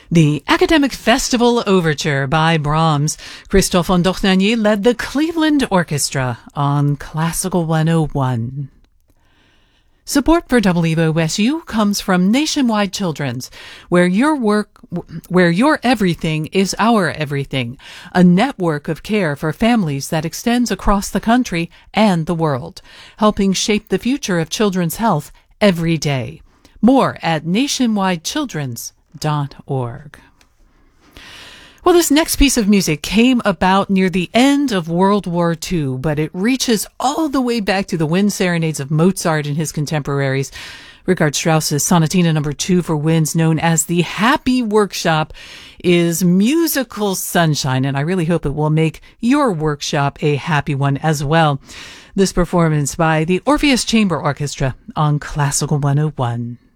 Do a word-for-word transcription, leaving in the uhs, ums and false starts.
The Academic Festival Overture by Brahms. Christophe Ondochnagny led the Cleveland Orchestra on Classical one oh one. Support for W O S U comes from Nationwide Children's, where your work, where your everything is our everything, a network of care for families that extends across the country and the world, helping shape the future of children's health every day. More at nationwide children's dot org. Well, this next piece of music came about near the end of World War Two, but it reaches all the way back to the wind serenades of Mozart and his contemporaries. Richard Strauss's Sonatina number two for winds, known as the Happy Workshop, is musical sunshine, and I really hope it will make your workshop a happy one as well. This performance by the Orpheus Chamber Orchestra on Classical one oh one.